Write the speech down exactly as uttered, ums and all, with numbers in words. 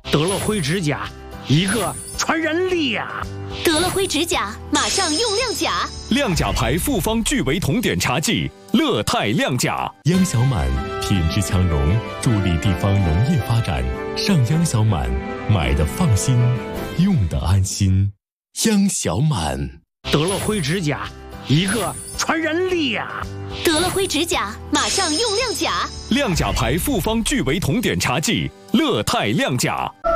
得了灰指甲，一个传染俩。 得了灰指甲，马上用亮甲。 亮甲牌复方聚维酮碘茶剂，乐泰亮甲。 央小满品质强农，助力地方农业发展。上央小满，买的放心，用的安心。央小满。 得了灰指甲，一个传染俩。 得了灰指甲，马上用亮甲。 亮甲牌复方聚维酮碘茶剂，乐泰亮甲。